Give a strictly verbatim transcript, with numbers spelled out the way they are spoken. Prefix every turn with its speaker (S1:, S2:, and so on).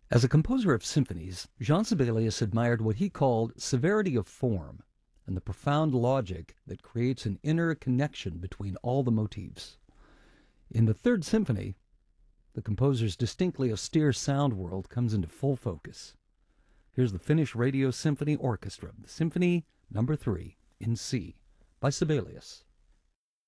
S1: As a composer of symphonies, Jean Sibelius admired what he called severity of form and the profound logic that creates an inner connection between all the motifs. In the Third Symphony, the composer's distinctly austere sound world comes into full focus. Here's the Finnish Radio Symphony Orchestra, the Symphony Number three in C by Sibelius.